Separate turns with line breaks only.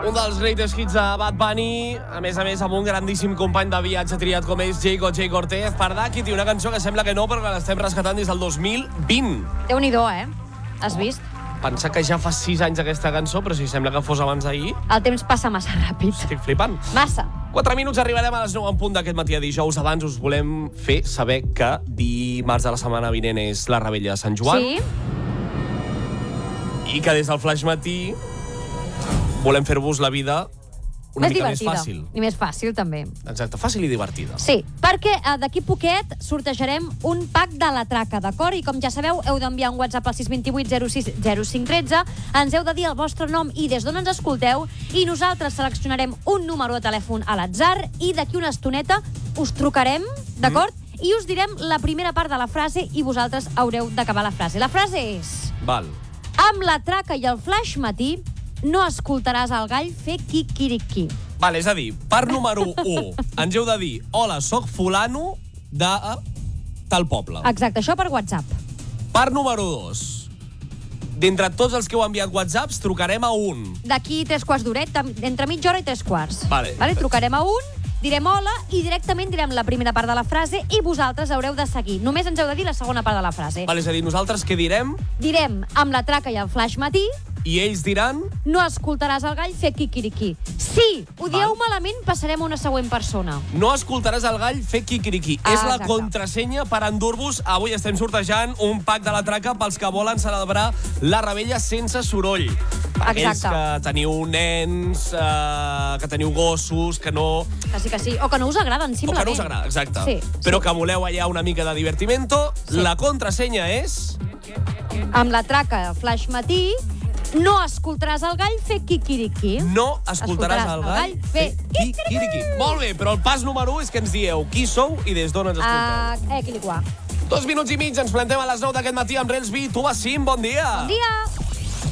Un dels greatest hits de Bad Bunny, a més, amb un grandíssim company de viatge triat com és Jay Cortez. Pardakit, i una cançó que sembla que no, però que l'estem rescatant des del 2020.
Déu-n'hi-do, Has vist?
Pensar que ja fa 6 anys aquesta cançó, però si sembla que fos abans d'ahir.
El temps passa massa ràpid.
Estic flipant.
Massa.
4 minuts, arribarem a les 9 en punt d'aquest matí de dijous. Abans us volem fer saber que dimarts de la setmana vinent és la Rebella de Sant Joan.
Sí.
I que des del Flaix Matí volem fer-vos la vida una
més
mica
divertida.
més fàcil.
I més fàcil, també.
Exacte, fàcil i divertida.
Sí, perquè d'aquí poquet sortejarem un pack de la traca, d'acord? I com ja sabeu, heu d'enviar un WhatsApp al 628 06 0513, ens heu de dir el vostre nom i des d'on ens escolteu, i nosaltres seleccionarem un número de telèfon a l'atzar i d'aquí una estoneta us trucarem, d'acord? I us direm la primera part de la frase i vosaltres haureu d'acabar la frase. La frase és:
Val.
amb la traca i el Flaix Matí no escoltaràs el gall fer quiquiriqui.
Vale, és a dir, part número 1, ens heu de dir: hola, soc fulano de tal poble.
Exacte, això per WhatsApp.
Part número 2, d'entre tots els que heu enviat whatsapps, trucarem a un.
D'aquí 3 quarts d'horeta, entre mitja hora i 3 quarts.
Vale.
Trucarem a un, direm hola i directament direm la primera part de la frase i vosaltres haureu de seguir. Només ens heu de dir la segona part de la frase.
Vale, és a dir, nosaltres què direm?
Direm amb la traca i el Flaix Matí
I ells diran...
no escoltaràs el gall fer quiquiriqui. Si ho dieu malament, passarem a una següent persona.
No escoltaràs el gall fer quiquiriqui. És la
exacte.
contrasenya per endur-vos. Avui estem sortejant un pack de la traca pels que volen celebrar la Rebella sense soroll. Aquells
Exacte.
que teniu nens, que teniu gossos, que no...
Que sí. O que no us agraden,
O
simplement.
que no us agrada, exacte.
Sí.
Però que voleu allà una mica de divertimento.
Sí.
La contrasenya és...
Amb la traca i el Flaix Matí no escoltaràs el gall fer quiquiriqui.
No escoltaràs el gall fer quiquiriqui. Molt bé, però el pas número 1 és que ens dieu qui sou i des d'on ens escolteu.
Quiliquà.
2 minuts i mig, ens plantem a les 9 d'aquest matí amb Relsby. Tu, Bassim, bon dia.
Bon dia.